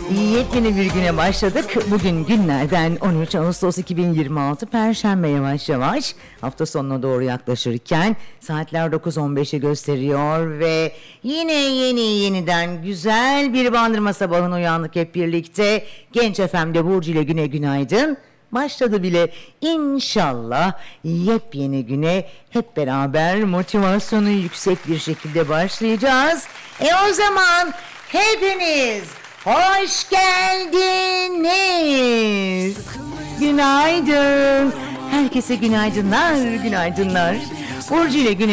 Yepyeni bir güne başladık. Bugün günlerden 13 Ağustos 2026 Perşembe, yavaş yavaş hafta sonuna doğru yaklaşırken saatler 9.15'i gösteriyor ve yine yeniden güzel bir Bandırma sabahına uyandık hep birlikte. Genç FM'de Burcu ile güne günaydın. Başladı bile. İnşallah yepyeni güne hep beraber motivasyonu yüksek bir şekilde başlayacağız. O zaman hepiniz hoş geldiniz. Günaydın. Herkese günaydınlar. Burcu ile güne